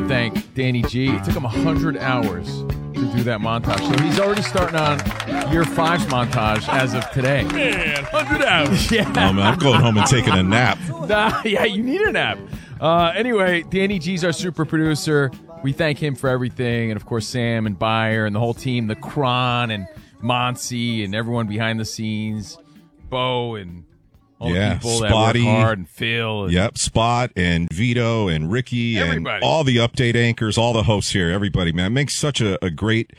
to thank Danny G. It took him 100 hours to do that montage. So he's already starting on year 5's montage as of today. Man, 100 hours. Yeah. Oh, man, I'm going home and taking a nap. Yeah, you need a nap. Anyway, Danny G's our super producer. We thank him for everything. And, of course, Sam and Bayer and the whole team, the Kron and Monsi and everyone behind the scenes, Bo and all the people Spotty, that work hard, and Phil. And Spot and Vito and Ricky everybody. And all the update anchors, all the hosts here, everybody, man. It makes such a great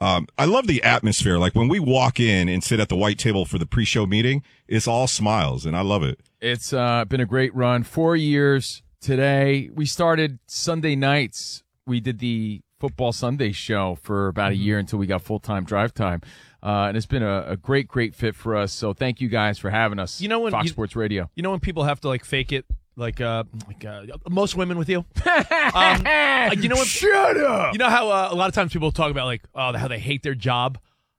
I love the atmosphere. Like when we walk in and sit at the white table for the pre-show meeting, it's all smiles, and I love it. It's been a great run. 4 years today. We started Sunday nights. We did the Football Sunday show for about a year until we got full-time drive time. And it's been a great fit for us. So thank you guys for having us. When Fox Sports Radio. You know when people have to fake it, like most women with you. You know what? Shut up. You know how a lot of times people talk about how they hate their job.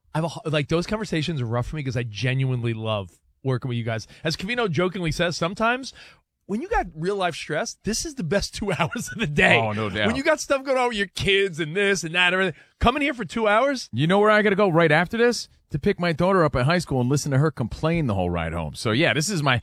Those conversations are rough for me because I genuinely love working with you guys. As Covino jokingly says, sometimes when you got real life stress, this is the best 2 hours of the day. Oh, no doubt. When you got stuff going on with your kids and this and that and everything, coming here for 2 hours. You know where I got to go right after this? To pick my daughter up at high school and listen to her complain the whole ride home. So yeah, this is my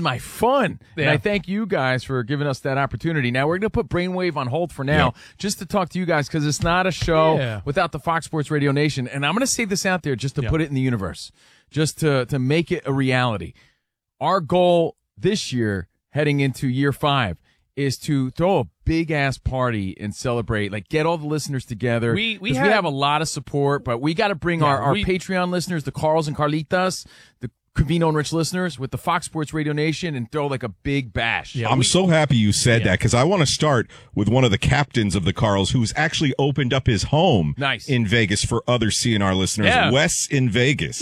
fun. Yeah. And I thank you guys for giving us that opportunity. Now we're going to put Brainwave on hold for now, just to talk to you guys, because it's not a show without the Fox Sports Radio Nation. And I'm going to say this out there just to put it in the universe, just to make it a reality. Our goal this year, heading into year 5, is to throw a big-ass party and celebrate, get all the listeners together. We have a lot of support, but we got to bring our Patreon listeners, the Carls and Carlitas, the Covino and Rich listeners with the Fox Sports Radio Nation and throw a big bash. Yeah, I'm so happy you said that, because I want to start with one of the captains of the Carls who's actually opened up his home in Vegas for other CNR listeners. Yeah. Wes in Vegas.